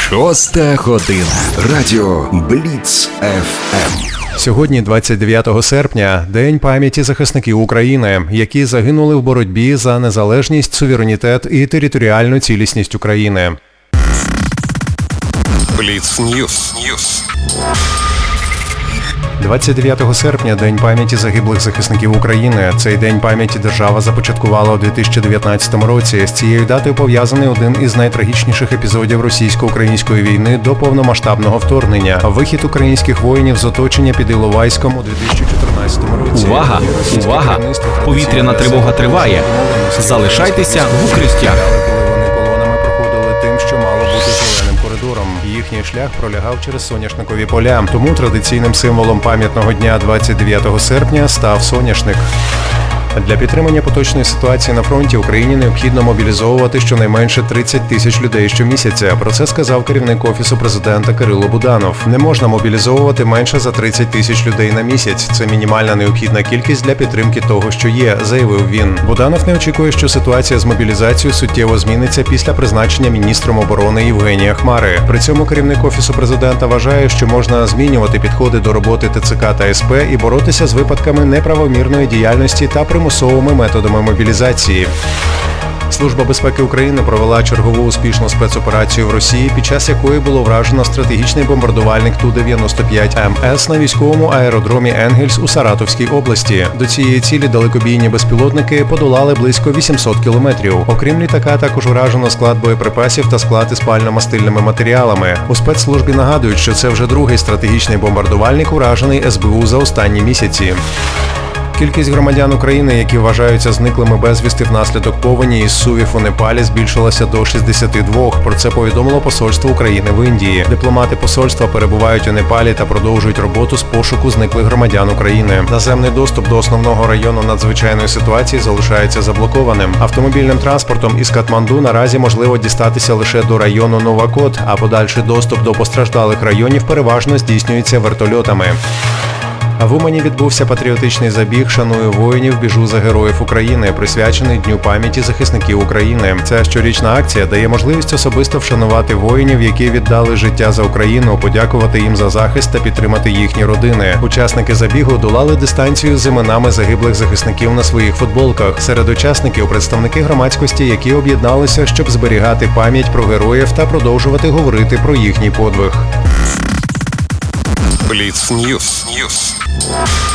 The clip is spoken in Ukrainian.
Шоста година. Радіо Бліц ФМ. Сьогодні, 29 серпня, День пам'яті захисників України, які загинули в боротьбі за незалежність, суверенітет і територіальну цілісність України. Бліц Ньюс. 29 серпня – День пам'яті загиблих захисників України. Цей День пам'яті держава започаткувала у 2019 році. З цією датою пов'язаний один із найтрагічніших епізодів російсько-української війни до повномасштабного вторгнення. Вихід українських воїнів з оточення під Іловайськом у 2014 році. Увага! Увага! Повітряна тривога триває. Залишайтеся в укриттях. Тим, що мало бути зеленим коридором. Їхній шлях пролягав через соняшникові поля. Тому традиційним символом пам'ятного дня 29 серпня став соняшник. Для підтримання поточної ситуації на фронті Україні необхідно мобілізовувати щонайменше 30 тисяч людей щомісяця. Про це сказав керівник Офісу президента Кирило Буданов. Не можна мобілізовувати менше за 30 тисяч людей на місяць. Це мінімальна необхідна кількість для підтримки того, що є, заявив він. Буданов не очікує, що ситуація з мобілізацією суттєво зміниться після призначення міністром оборони Євгенія Хмари. При цьому керівник Офісу президента вважає, що можна змінювати підходи до роботи ТЦК та СП і боротися з випадками неправомірної діяльності та примусовими методами мобілізації. Служба безпеки України провела чергову успішну спецоперацію в Росії, під час якої було вражено стратегічний бомбардувальник Ту-95МС на військовому аеродромі Енгельс у Саратовській області. До цієї цілі далекобійні безпілотники подолали близько 800 кілометрів. Окрім літака, також вражено склад боєприпасів та склад із пально-мастильними матеріалами. У спецслужбі нагадують, що це вже другий стратегічний бомбардувальник, уражений СБУ за останні місяці. Кількість громадян України, які вважаються зниклими безвісти внаслідок повені із Сувів у Непалі, збільшилася до 62. Про це повідомило посольство України в Індії. Дипломати посольства перебувають у Непалі та продовжують роботу з пошуку зниклих громадян України. Наземний доступ до основного району надзвичайної ситуації залишається заблокованим. Автомобільним транспортом із Катманду наразі можливо дістатися лише до району Новакот, а подальший доступ до постраждалих районів переважно здійснюється вертольотами. А в Умані відбувся патріотичний забіг «Шаную воїнів, біжу за героїв України», присвячений Дню пам'яті захисників України. Ця щорічна акція дає можливість особисто вшанувати воїнів, які віддали життя за Україну, подякувати їм за захист та підтримати їхні родини. Учасники забігу долали дистанцію з іменами загиблих захисників на своїх футболках. Серед учасників – представники громадськості, які об'єдналися, щоб зберігати пам'ять про героїв та продовжувати говорити про їхній подвиг. Бліц Ньюс.